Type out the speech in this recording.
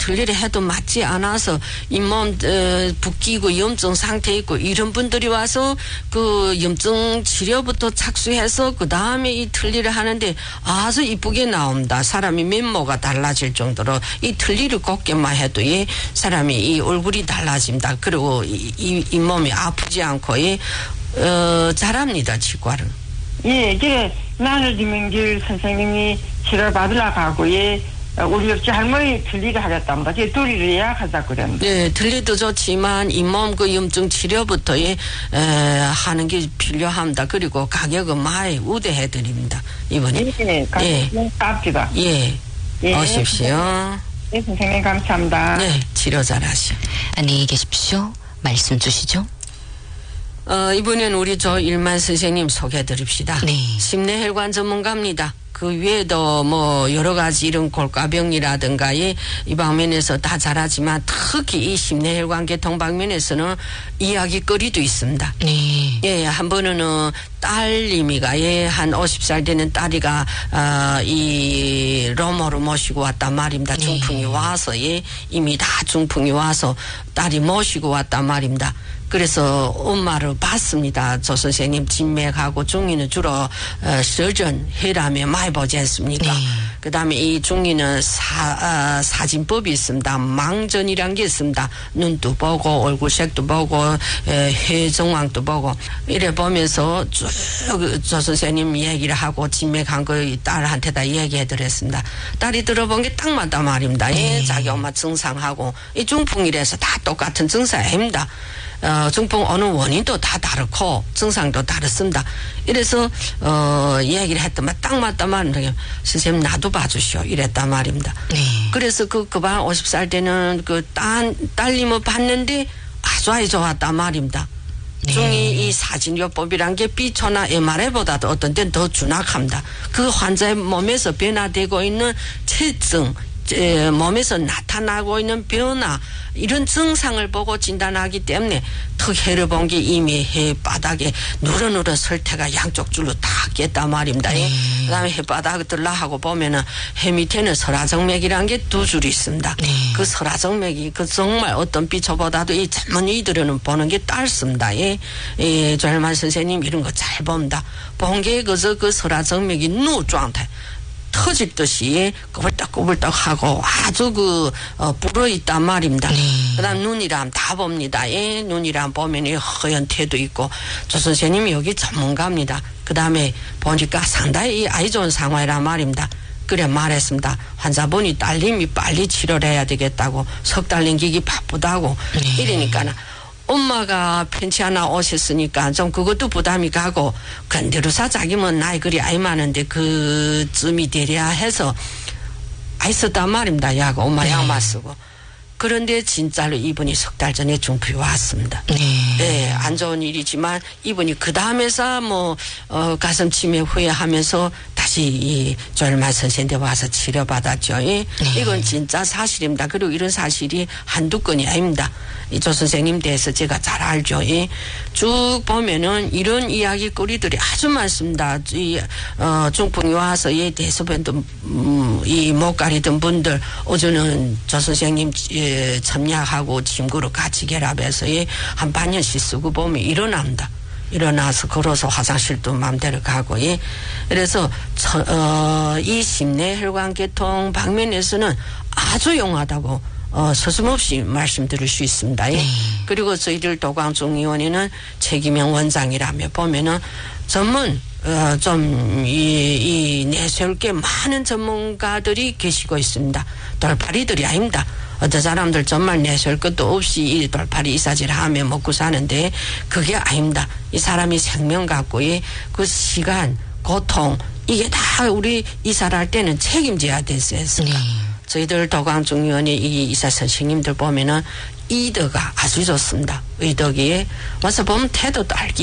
틀니를 해도 맞지 않아서 잇몸 붓기고 염증 상태 있고 이런 분들이 와서 그 염증 치료부터 착수해서 그 다음에 이 틀니를 하는데 아주 이쁘게 나옵니다. 사람이 면모가 달라질 정도로 이 틀니를 곱게만 해도 이 사람이 이 얼굴이 달라집니다. 그리고 이 잇몸이 아프지 않고 잘합니다. 치과를. 예, 이게 나는 김명길 선생님이 치료 받으러 가고 우리 옆집 할머니 틀니를 하겠답니다. 제 둘이를 예약하자 그랬는데. 네, 틀니도 좋지만 잇몸 그 염증 치료부터 하는 게 필요합니다. 그리고 가격은 많이 우대해드립니다. 이번에. 예, 값지다. 예, 오십시오. 네, 선생님 감사합니다. 네, 치료 잘하시오. 안녕히 계십시오. 말씀 주시죠. 이번엔 우리 조일만 선생님 소개해드립시다. 네. 심내혈관 전문가입니다. 그 외에도 뭐 여러 가지 이런 골가병이라든가 이 방면에서 다 잘하지만 특히 이 심내혈관 계통 방면에서는 이야기거리도 있습니다. 네. 예, 한 번은 딸님이가 한 50살 되는 딸이가 이 로모를 모시고 왔단 말입니다. 네. 중풍이 와서 이미 다 중풍이 와서 딸이 모시고 왔단 말입니다. 그래서 엄마를 봤습니다. 조 선생님 진맥하고 중이는 주로 서전 혈압에 많이 보지 않습니까? 네. 그 다음에 이 중이는 사진법이 있습니다. 망전이란 게 있습니다. 눈도 보고 얼굴색도 보고 혈 정황도 보고 이래 보면서 쭉 조 선생님 얘기를 하고 진맥한 거 딸한테 다 얘기해드렸습니다. 딸이 들어본 게 딱 맞단 말입니다. 자기 엄마 증상하고 이 중풍이라서 다 똑같은 증상입니다. 중풍 어느 원인도 다 다르고 증상도 다르습니다. 이래서 이야기를 했더만 딱 맞단 말입니다. 선생님 나도 봐주시오 이랬단 말입니다. 네. 그래서 그방 50살 되는 그 딸님을 봤는데 아주 좋았단 말입니다. 네. 중이 이 사진요법이란 게 B초나 MRI보다도 어떤 때는 더 준악합니다. 그 환자의 몸에서 변화되고 있는 체증 몸에서 나타나고 있는 변화 이런 증상을 보고 진단하기 때문에 턱혈을 본 게 이미 혓바닥에 누런누런 설태가 양쪽 줄로 다 깼단 말입니다. 그 다음에 혓바닥을 들라하고 보면은 혓 밑에는 설화정맥이라는 게 두 줄이 있습니다. 그 설화정맥이 그 정말 어떤 비초보다도 이 전문의들은 보는 게 짧습니다. 조일만 선생님 이런 거 잘 봅니다. 본 게 그저 그 설화정맥이 누状态 터질 듯이 꼬불떡꼬불떡 하고 아주 불어있단 말입니다. 그 다음 눈이랑 다 봅니다. 눈이랑 보면 허연 태도 있고 조 선생님이 여기 전문가입니다. 그 다음에 보니까 상당히 아이 좋은 상황이란 말입니다. 그래 말했습니다. 환자분이 딸님이 빨리 치료를 해야 되겠다고 석 달 넘기기 바쁘다고 이러니까는 엄마가 편치 않아 오셨으니까 좀 그것도 부담이 가고 건드려서 자기면 나이 그리 아이 많은데 그쯤이 되랴 해서 아이 썼단 말입니다. 약 엄마 약만 쓰고. 그런데 진짜로 이분이 석 달 전에 중풍이 왔습니다. 네, 안 좋은 일이지만 이분이 그 다음에서 가슴 치매 후회하면서 다시 이 조일만 선생님한테 와서 치료받았죠. 이건 진짜 사실입니다. 그리고 이런 사실이 한두 건이 아닙니다. 이 조 선생님 대해서 제가 잘 알죠. 쭉 보면은 이런 이야기거리들이 아주 많습니다. 중풍이 와서 대소변도 못 가리던 분들 어제는 조 선생님 첨약하고 침구로 같이 결합해서 한 반년씩 쓰고 보면 일어납니다. 일어나서 걸어서 화장실도 마음대로 가고 그래서 이 심내혈관 계통 방면에서는 아주 용하다고 서슴없이 말씀드릴 수 있습니다. 그리고 저희들 도광중의원에는 최기명 원장이라며 보면은 전문 이 내세울게 많은 전문가들이 계시고 있습니다. 돌팔이들이 아닙니다. 어떤 사람들 정말 내세울 것도 없이 이 돌팔이 이사질 하면 먹고 사는데 그게 아닙니다. 이 사람이 생명 갖고 그 시간, 고통 이게 다 우리 이사를 할 때는 책임져야 됐습니다. 저희들 도광중의원의 이 이사 선생님들 보면은 의도가 아주 좋습니다. 의도기에 와서 보면 태도도 알기